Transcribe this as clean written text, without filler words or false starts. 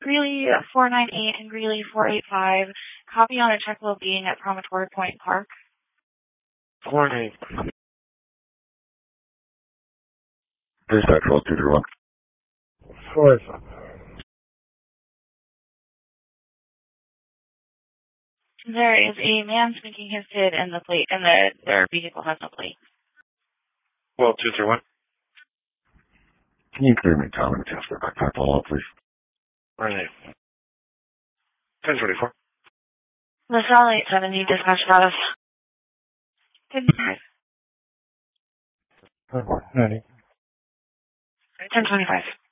Greeley 498 and Greeley 485. Copy on a check will being at Promontory Point Park. 498. Dispatch, roll 231. 485. There is a man sneaking his kid in the plate, and their vehicle has no plate. Well, 231. Can you clear me, Tom, and test for backpack follow-up, please? 498. 1024. LaSalle 870, dispatch status. Good night. 1025.